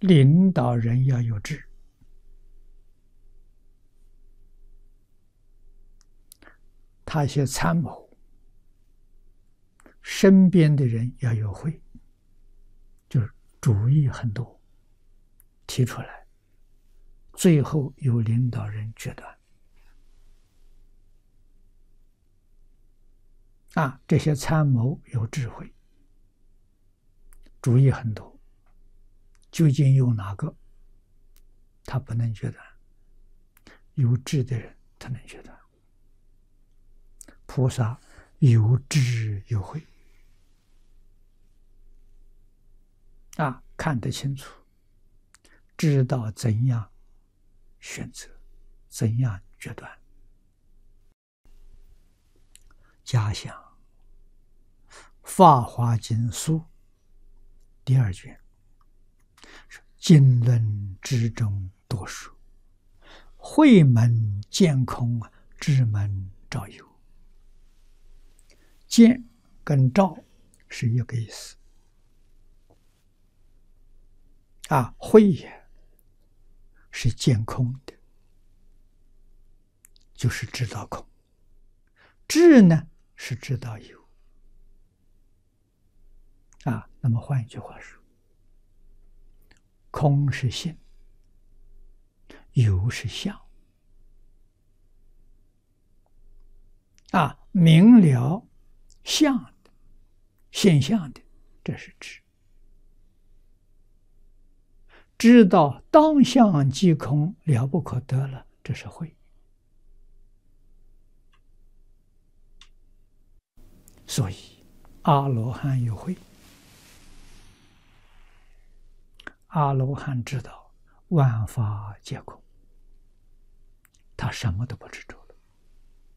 领导人要有志，他些参谋，身边的人要有慧，就是主意很多，提出来，最后由领导人决断。这些参谋有智慧，主意很多，究竟用哪个，他不能决断，有智的人他能决断。菩萨有智有慧，看得清楚，知道怎样选择，怎样决断。假想《法华经疏》第2卷，经论之中多说，慧门见空，智门照有。见跟照是一个意思。慧也是见空的，就是知道空。智呢是知道有。那么换一句话说，空是性，有是相。明了相的现象的，这是智。知道当相即空，了不可得了，这是慧。所以阿罗汉有慧，阿罗汉知道万法皆空，他什么都不执着。